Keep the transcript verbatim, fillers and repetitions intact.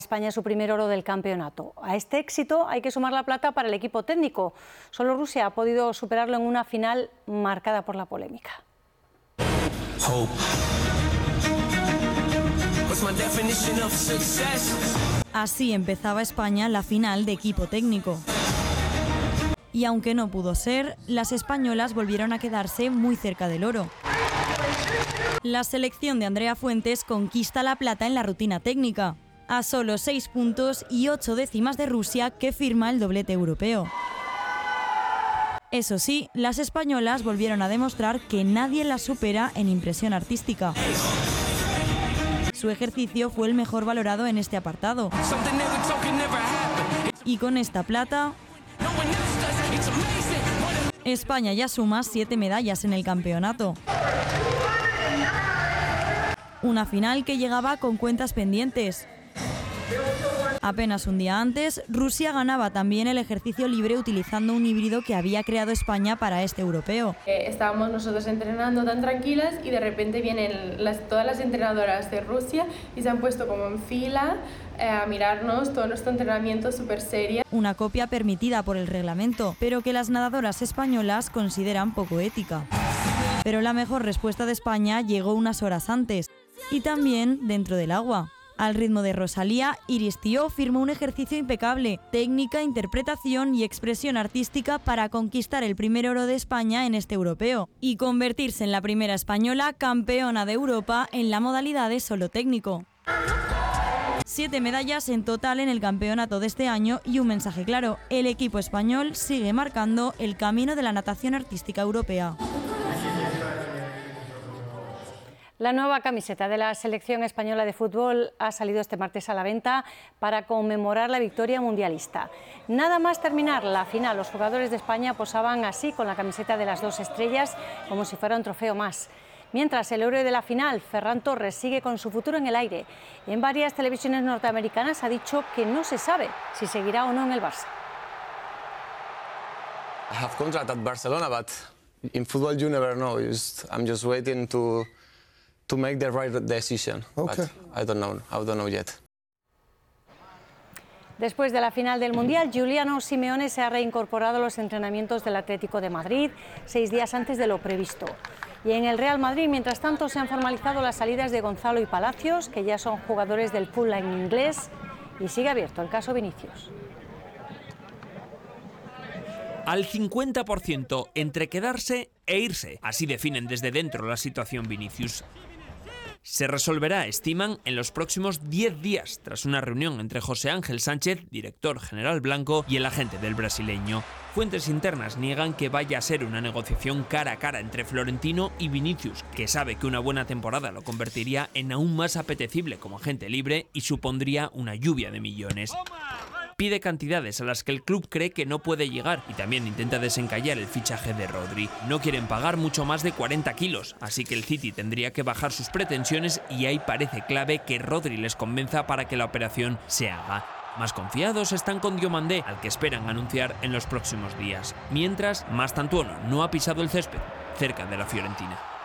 España su primer oro del campeonato. A este éxito hay que sumar la plata para el equipo técnico. Solo Rusia ha podido superarlo en una final marcada por la polémica. Así empezaba España la final de equipo técnico. Y aunque no pudo ser, las españolas volvieron a quedarse muy cerca del oro. La selección de Andrea Fuentes conquista la plata en la rutina técnica, a solo seis puntos y ocho décimas de Rusia, que firma el doblete europeo. Eso sí, las españolas volvieron a demostrar que nadie las supera en impresión artística. Su ejercicio fue el mejor valorado en este apartado. Y con esta plata, España ya suma siete medallas en el campeonato. Una final que llegaba con cuentas pendientes. Apenas un día antes, Rusia ganaba también el ejercicio libre utilizando un híbrido que había creado España para este europeo. Eh, estábamos nosotros entrenando tan tranquilas y de repente vienen las, todas las entrenadoras de Rusia y se han puesto como en fila eh, a mirarnos todo nuestro entrenamiento súper seria. Una copia permitida por el reglamento, pero que las nadadoras españolas consideran poco ética. Pero la mejor respuesta de España llegó unas horas antes, y también dentro del agua. Al ritmo de Rosalía, Iris Tío firmó un ejercicio impecable, técnica, interpretación y expresión artística para conquistar el primer oro de España en este europeo y convertirse en la primera española campeona de Europa en la modalidad de solo técnico. Siete medallas en total en el campeonato de este año y un mensaje claro: el equipo español sigue marcando el camino de la natación artística europea. La nueva camiseta de la selección española de fútbol ha salido este martes a la venta para conmemorar la victoria mundialista. Nada más terminar la final, los jugadores de España posaban así con la camiseta de las dos estrellas como si fuera un trofeo más. Mientras el héroe de la final, Ferran Torres, sigue con su futuro en el aire. En varias televisiones norteamericanas ha dicho que no se sabe si seguirá o no en el Barça. I have contract at Barcelona, but in football you never know. Just, I'm just waiting to to make the right decision. Okay. But I don't know. I don't know yet. Después de la final del Mundial, Giuliano Simeone se ha reincorporado a los entrenamientos del Atlético de Madrid seis días antes de lo previsto. Y en el Real Madrid, mientras tanto, se han formalizado las salidas de Gonzalo y Palacios, que ya son jugadores del Fulham inglés, y sigue abierto el caso Vinicius. Al cincuenta por ciento entre quedarse e irse. Así definen desde dentro la situación Vinicius. Se resolverá, estiman, en los próximos diez días, tras una reunión entre José Ángel Sánchez, director general blanco, y el agente del brasileño. Fuentes internas niegan que vaya a ser una negociación cara a cara entre Florentino y Vinicius, que sabe que una buena temporada lo convertiría en aún más apetecible como agente libre y supondría una lluvia de millones. Pide cantidades a las que el club cree que no puede llegar y también intenta desencallar el fichaje de Rodri. No quieren pagar mucho más de cuarenta kilos, así que el City tendría que bajar sus pretensiones y ahí parece clave que Rodri les convenza para que la operación se haga. Más confiados están con Diomandé, al que esperan anunciar en los próximos días. Mientras, Mastantuono no ha pisado el césped cerca de la Fiorentina.